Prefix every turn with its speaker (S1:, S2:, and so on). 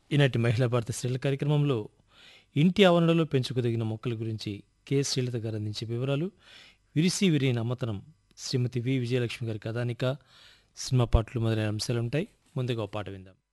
S1: ఈనాటి మహిళా భారత స్త్రీల కార్యక్రమంలో ఇంటి ఆవరణలో పెంచుకోదగిన మొక్కల గురించి కె శ్రీలత గారు అందించే వివరాలు, విరిసి విరిగిన అమ్మతనం శ్రీమతి వి విజయలక్ష్మి గారి కథానిక, సినిమా పాటలు మొదలైన అంశాలుంటాయి. ముందుగా ఓ పాట విందాం.